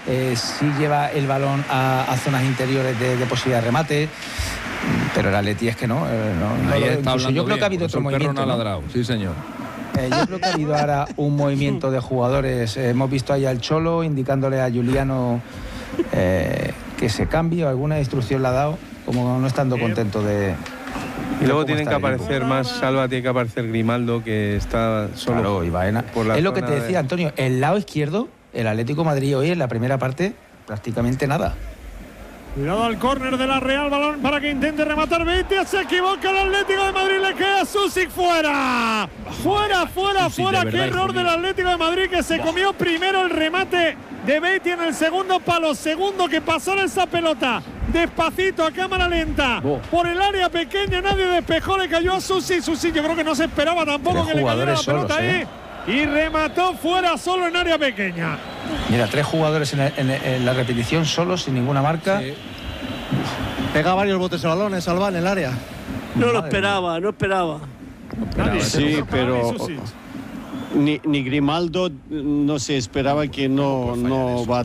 sí lleva el balón a zonas interiores de posibilidad de remate, pero el Atleti es que no. Yo creo que ha habido otro movimiento. No ha ladrado. Sí, señor. Yo creo que ha habido ahora un movimiento de jugadores. Hemos visto ahí al Cholo indicándole a Juliano que se cambie, o alguna instrucción le ha dado, como no estando contento de... Y luego tienen que aparecer más, Salva, tiene que aparecer Grimaldo, que está solo. Claro, y Baena. Es lo que te decía, Antonio, el lado izquierdo, el Atlético de Madrid hoy en la primera parte, prácticamente nada. Cuidado al córner de la Real, balón para que intente rematar Beitia, se equivoca el Atlético de Madrid, le queda Susic fuera. Fuera, qué error del Atlético de Madrid, que se comió primero el remate de Beitia en el segundo palo, segundo que pasara esa pelota despacito a cámara lenta por el área pequeña, nadie despejó, le cayó a Susic, yo creo que no se esperaba tampoco que le cayera la pelota ahí, y remató fuera solo en área pequeña. Mira, 3 jugadores en la repetición solos, sin ninguna marca. Sí. Pega varios botes de balones, Salva, en el área. No esperaba. Sí, pero ni Grimaldo no se esperaba que no va.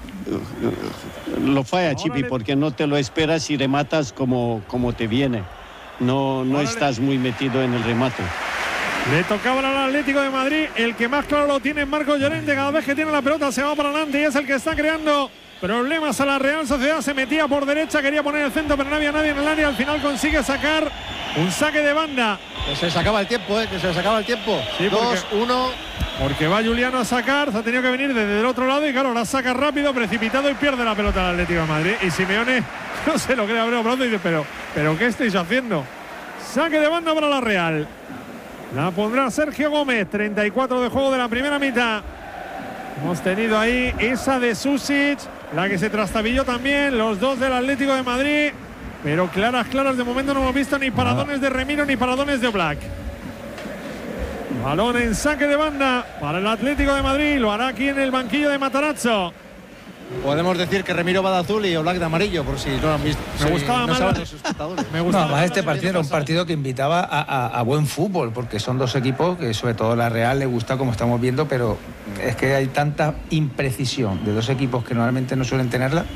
Lo falla Chipi, porque no te lo esperas y rematas como te viene. No estás muy metido en el remate. Le tocaba al Atlético de Madrid, el que más claro lo tiene es Marcos Llorente, cada vez que tiene la pelota se va para adelante y es el que está creando problemas a la Real Sociedad. Se metía por derecha, quería poner el centro, pero no había nadie en el área, al final consigue sacar un saque de banda. Que se les acaba el tiempo, Sí, 2-1. Porque va Juliano a sacar, se ha tenido que venir desde el otro lado y claro, la saca rápido, precipitado y pierde la pelota al Atlético de Madrid. Y Simeone no se lo cree, abrió pronto y dice, pero ¿qué estáis haciendo? Saque de banda para la Real. La pondrá Sergio Gómez, 34 de juego de la primera mitad. Hemos tenido ahí esa de Susic, la que se trastabilló también, los dos del Atlético de Madrid. Pero claras, de momento no hemos visto ni paradones de Remiro ni paradones de Oblak. Balón en saque de banda para el Atlético de Madrid, lo hará aquí en el banquillo de Matarazzo. Podemos decir que Remiro va de azul y Oblak de amarillo, por si no lo han visto. Me gustaba más los espectadores. Más este partido era un partido que invitaba a buen fútbol, porque son dos equipos que sobre todo la Real le gusta, como estamos viendo, pero es que hay tanta imprecisión de dos equipos que normalmente no suelen tenerla.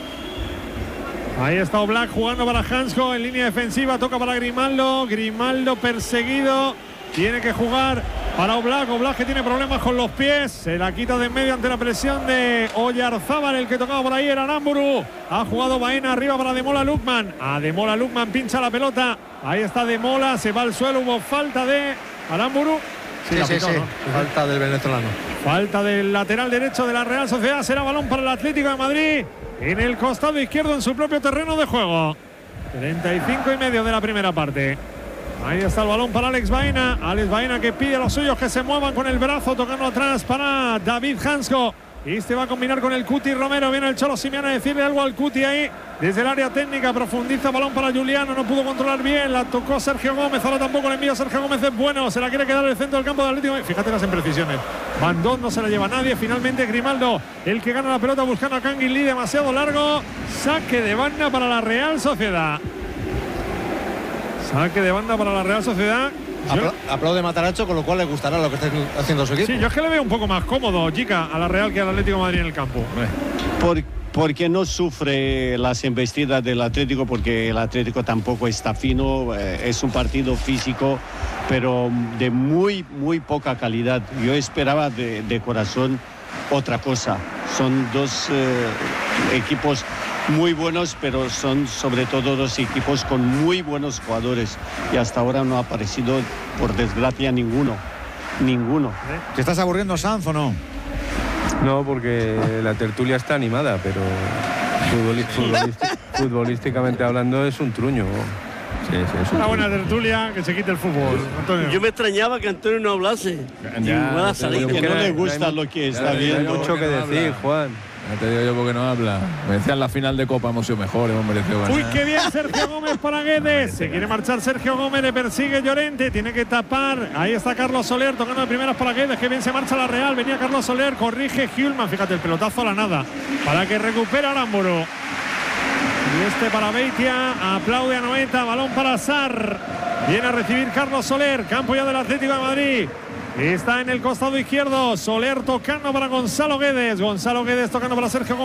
Ahí está Oblak jugando para Hansko en línea defensiva, toca para Grimaldo perseguido, tiene que jugar para Oblak que tiene problemas con los pies, se la quita de en medio ante la presión de Oyarzábal, el que tocaba por ahí era Aramburu. Ha jugado Baena arriba para Demola Lukman, Demola Lukman pincha la pelota, ahí está Demola, se va al suelo, hubo falta de Aramburu. Sí. Falta del venezolano. Falta del lateral derecho de la Real Sociedad, será balón para el Atlético de Madrid en el costado izquierdo en su propio terreno de juego. 35,5 de la primera parte. Ahí está el balón para Alex Baena. Alex Baena que pide a los suyos que se muevan con el brazo, tocando atrás para David Hansko. Y este va a combinar con el Cuti Romero. Viene el Cholo Simeone a decirle algo al Cuti ahí. Desde el área técnica profundiza, balón para Juliano. No pudo controlar bien, la tocó Sergio Gómez. Ahora tampoco le envía Sergio Gómez, es bueno. Se la quiere quedar en el centro del campo de Atlético. Fíjate las imprecisiones. Bandón no se la lleva nadie. Finalmente Grimaldo, el que gana la pelota buscando a Canguilí, demasiado largo. Saque de banda para la Real Sociedad. Saque de banda para la Real Sociedad. Aplaude Matarazzo, con lo cual le gustará lo que está haciendo su equipo. Sí, yo es que le veo un poco más cómodo, Chica, a la Real que al Atlético de Madrid en el campo. Porque no sufre las embestidas del Atlético, porque el Atlético tampoco está fino, es un partido físico, pero de muy poca calidad. Yo esperaba de corazón otra cosa. Son dos equipos muy buenos, pero son sobre todo dos equipos con muy buenos jugadores y hasta ahora no ha aparecido, por desgracia, ninguno. ¿Te estás aburriendo, Sanz, o no? No, porque la tertulia está animada, pero futbolísticamente hablando es un truño. Sí, es una buena tertulia, que se quite el fútbol, Antonio. Yo me extrañaba que Antonio no hablase. Que no le gusta lo que está viendo. Hay mucho que decir, Juan. Ya te digo yo porque no habla. Me decían la final de Copa hemos sido mejores, hemos merecido ganar. Uy, qué bien Sergio Gómez para Guedes. Se quiere marchar Sergio Gómez, le persigue Llorente, tiene que tapar. Ahí está Carlos Soler tocando de primeras para Guedes. Qué bien se marcha la Real. Venía Carlos Soler, corrige Hjulman. Fíjate, el pelotazo a la nada. Para que recupere Aramburu. Y este para Beitia. Aplaude a Noeta. Balón para Sarr. Viene a recibir Carlos Soler. Campo ya del Atlético de Madrid. Está en el costado izquierdo. Soler tocando para Gonzalo Guedes. Gonzalo Guedes tocando para Sergio Gómez.